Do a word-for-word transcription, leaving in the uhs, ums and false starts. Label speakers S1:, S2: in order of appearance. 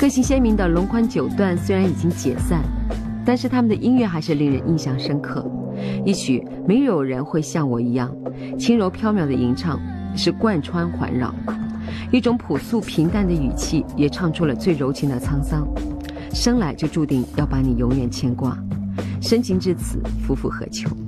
S1: 个性鲜明的龙宽九段虽然已经解散，但是他们的音乐还是令人印象深刻。一曲没有人会像我一样，轻柔飘渺的吟唱是贯穿环绕，一种朴素平淡的语气也唱出了最柔情的沧桑。生来就注定要把你永远牵挂，深情至此，夫复何求。